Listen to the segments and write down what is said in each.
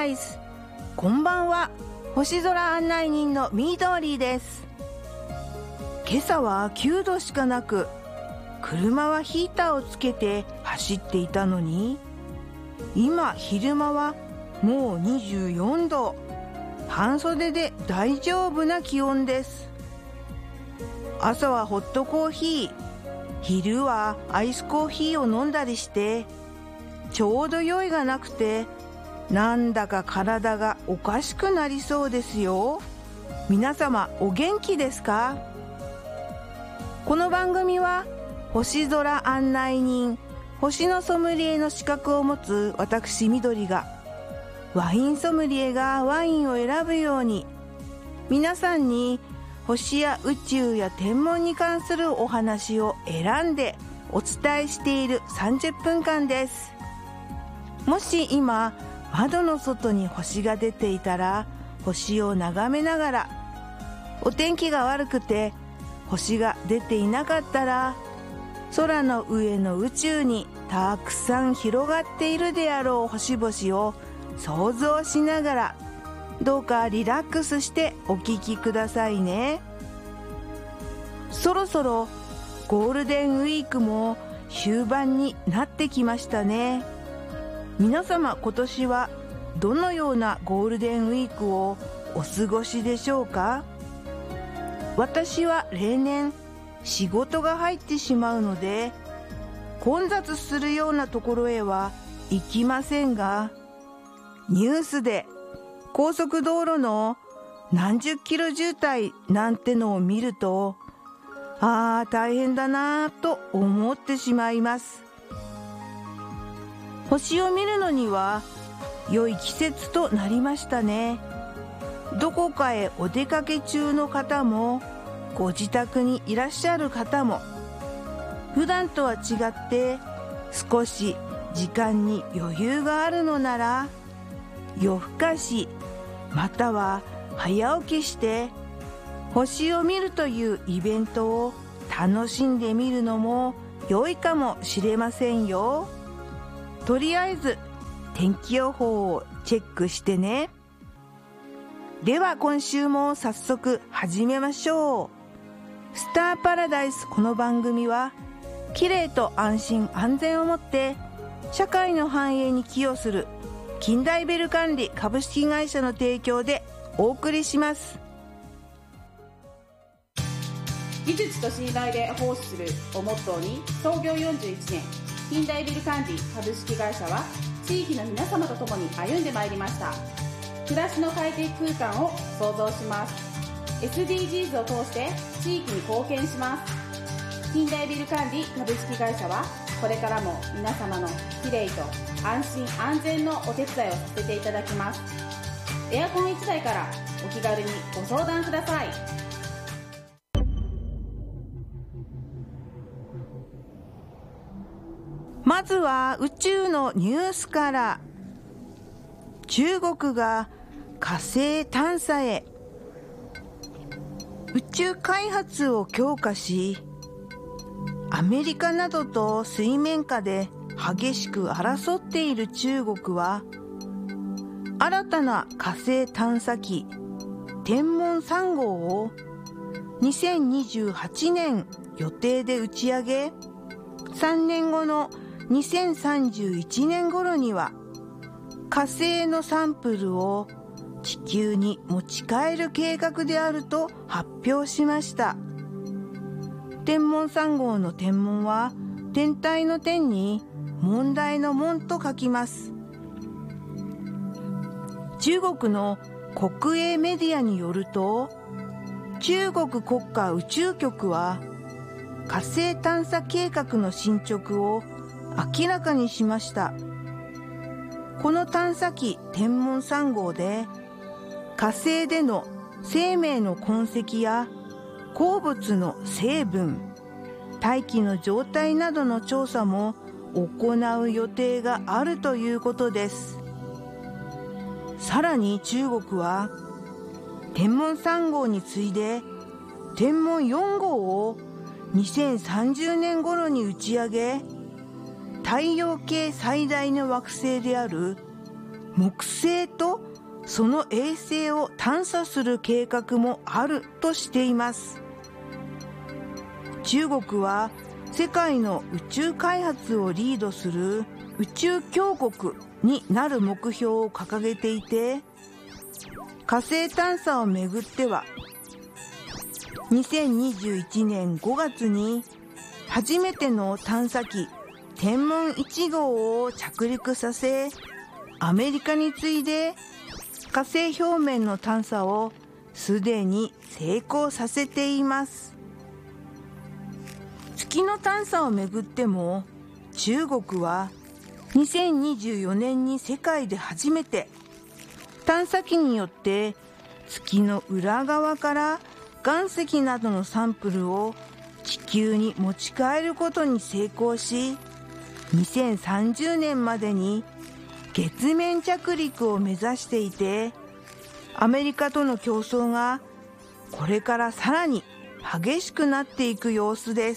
ダイス。こんばんは。星空案内人のミードーリーです。今朝は9度しかなく、車はヒーターをつけて走っていたのに、今昼間はもう24度。半袖で大丈夫な気温です。朝はホットコーヒー、昼はアイスコーヒーを飲んだりして、ちょうど酔いがなくて、なんだか体がおかしくなりそうですよ。皆様お元気ですか？この番組は星空案内人、星のソムリエの資格を持つ私みどりが、ワインソムリエがワインを選ぶように、皆さんに星や宇宙や天文に関するお話を選んでお伝えしている30分間です。もし今窓の外に星が出ていたら、星を眺めながら、お天気が悪くて星が出ていなかったら、空の上の宇宙にたくさん広がっているであろう星々を想像しながら、どうかリラックスしてお聞きくださいね。そろそろゴールデンウィークも終盤になってきましたね。皆様今年はどのようなゴールデンウィークをお過ごしでしょうか？私は例年仕事が入ってしまうので、混雑するようなところへは行きませんが、ニュースで高速道路の何十キロ渋滞なんてのを見ると、大変だなぁと思ってしまいます。星を見るのには良い季節となりましたね。どこかへお出かけ中の方も、ご自宅にいらっしゃる方も、普段とは違って少し時間に余裕があるのなら、夜更かしまたは早起きして星を見るというイベントを楽しんでみるのも良いかもしれませんよ。とりあえず天気予報をチェックしてね。では今週も早速始めましょう。スターパラダイス。この番組はきれいと安心安全をもって社会の繁栄に寄与する近代ベル管理株式会社の提供でお送りします。 技術と信頼で奉仕するをモットーに創業41年、近代ビル管理株式会社は地域の皆様と共に歩んでまいりました。暮らしの快適空間を創造します。 SDGs を通して地域に貢献します。近代ビル管理株式会社はこれからも皆様のきれいと安心安全のお手伝いをさせていただきます。エアコン1台からお気軽にご相談ください。 まずは宇宙のニュースから。中国が火星探査へ。宇宙開発を強化し、アメリカなどと水面下で激しく争っている中国は、新たな火星探査機天文3号を2028年予定で打ち上げ、3年後の2031年頃には火星のサンプルを地球に持ち帰る計画であると発表しました。天文3号の天文は天体の天に問題の問と書きます。中国の国営メディアによると、中国国家宇宙局は火星探査計画の進捗を明らかにしました。この探査機天文3号で、火星での生命の痕跡や鉱物の成分、大気の状態などの調査も行う予定があるということです。さらに中国は天文3号に次いで天文4号を2030年頃に打ち上げ、太陽系最大の惑星である木星とその衛星を探査する計画もあるとしています。中国は世界の宇宙開発をリードする宇宙強国になる目標を掲げていて、火星探査をめぐっては2021年5月に初めての探査機天文1号を着陸させ、アメリカに次いで火星表面の探査をすでに成功させています。月の探査をめぐっても中国は2024年に世界で初めて探査機によって月の裏側から岩石などのサンプルを地球に持ち帰ることに成功し、2030年までに月面着陸を目指していて、アメリカとの競争がこれからさらに激しくなっていく様子です。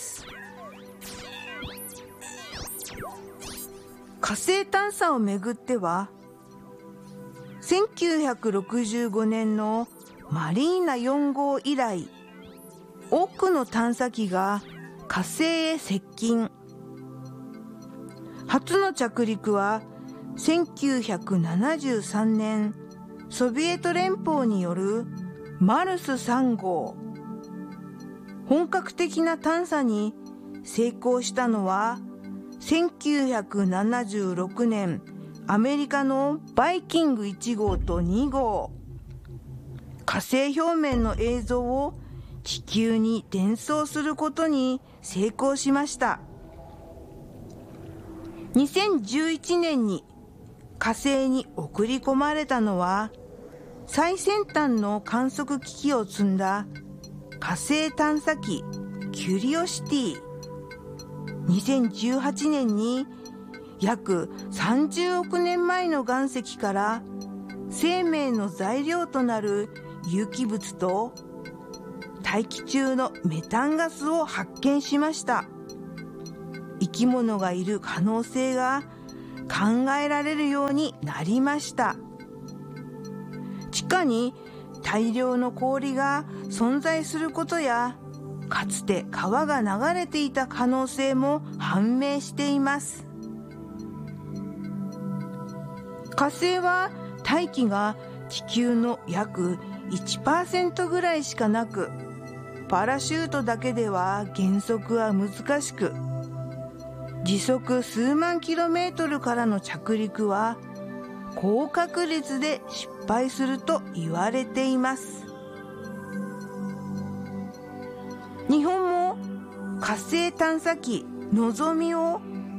火星探査をめぐっては、1965年のマリーナ4号以来、多くの探査機が火星へ接近。初の着陸は1973年、ソビエト連邦によるマルス3号。本格的な探査に成功したのは1976年、アメリカのバイキング1号と2号。火星表面の映像を地球に伝送することに成功しました。2011年に火星に送り込まれたのは、最先端の観測機器を積んだ火星探査機キュリオシティ。2018年に約30億年前の岩石から生命の材料となる有機物と大気中のメタンガスを発見しました。生き物がいる可能性が考えられるようになりました。地下に大量の氷が存在することや、かつて川が流れていた可能性も判明しています。火星は大気が地球の約 1% ぐらいしかなく、パラシュートだけでは減速は難しく、時速数万キロメートルからの着陸は高確率で失敗すると言われています。日本も火星探査機のぞみを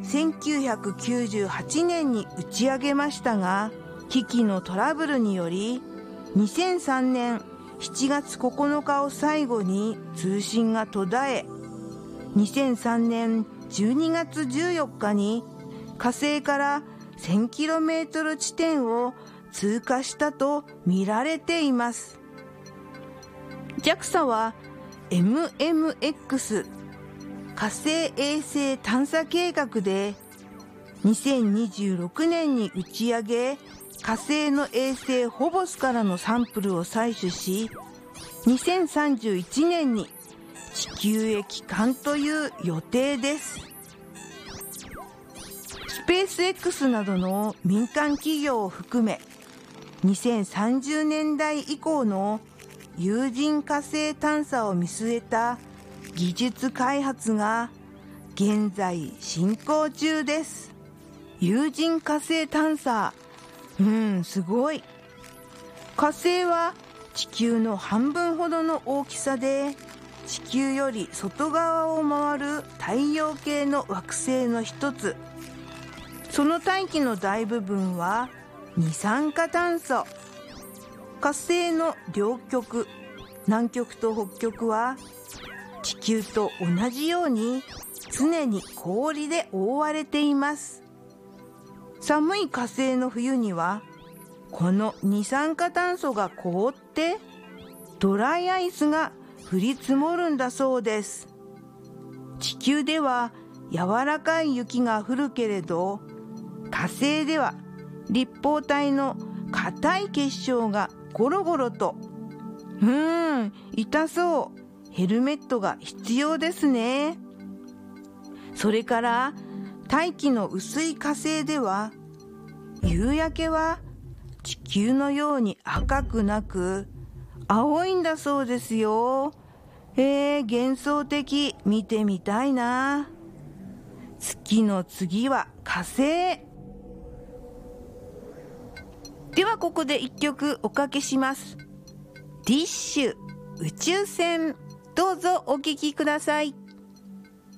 1998年に打ち上げましたが、機器のトラブルにより2003年7月9日を最後に通信が途絶え、2003年12月14日に火星から 1000km 地点を通過したと見られています。 JAXA は MMX 火星衛星探査計画で2026年に打ち上げ、火星の衛星フォボスからのサンプルを採取し、2031年に地球へ帰還という予定です。スペース X などの民間企業を含め、2030年代以降の有人火星探査を見据えた技術開発が現在進行中です。有人火星探査、すごい。火星は地球の半分ほどの大きさで、地球より外側を回る太陽系の惑星の一つ。その大気の大部分は二酸化炭素。火星の両極、南極と北極は地球と同じように常に氷で覆われています。寒い火星の冬にはこの二酸化炭素が凍ってドライアイスが降り積もるんだそうです。地球では柔らかい雪が降るけれど、火星では立方体の硬い結晶がゴロゴロと。痛そう。ヘルメットが必要ですね。それから大気の薄い火星では夕焼けは地球のように赤くなく青いんだそうですよ。幻想的。見てみたいな。月の次は火星。ではここで一曲おかけします。ディッシュ宇宙船、どうぞお聴きください。